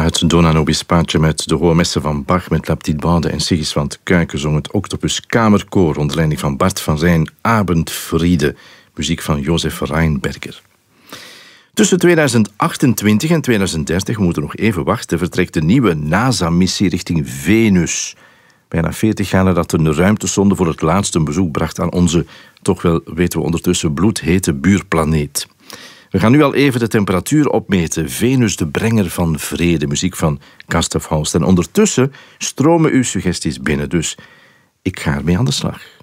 het Dona Nobis Pace met de Hohe Messe van Bach met La Petite Bande en Sigismund Kuijken zong het Octopus Kamerkoor onder leiding van Bart van Rijn Abendfriede, muziek van Josef Reinberger. Tussen 2028 en 2030, we moeten nog even wachten, vertrekt de nieuwe NASA-missie richting Venus. Bijna 40 jaar nadat een ruimtesonde voor het laatst een bezoek bracht aan onze, toch wel weten we ondertussen, bloedhete buurplaneet. We gaan nu al even de temperatuur opmeten. Venus, de brenger van vrede, muziek van Gustav Holst. En ondertussen stromen uw suggesties binnen, dus ik ga ermee aan de slag.